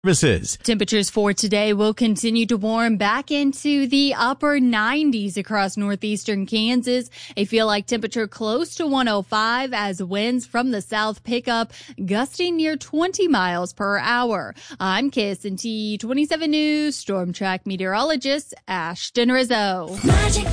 services. Temperatures for today will continue to warm back into the upper 90s across northeastern Kansas. A feel-like temperature close to 105 as winds from the south pick up, gusting near 20 miles per hour. I'm KSNT 27 News Storm Track meteorologist Ashton Rizzo. Magic